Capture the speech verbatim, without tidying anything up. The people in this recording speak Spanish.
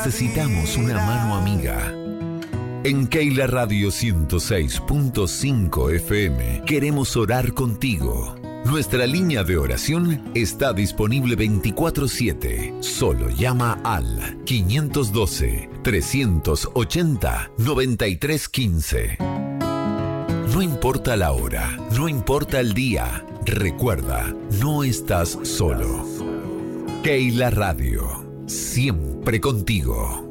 necesitamos una mano amiga. En Keila Radio ciento seis punto cinco F M queremos orar contigo. Nuestra línea de oración está disponible veinticuatro siete. Solo llama al quinientos doce, trescientos ochenta, noventa y tres quince. No importa la hora, no importa el día, recuerda, no estás solo. Keila Radio, siempre contigo.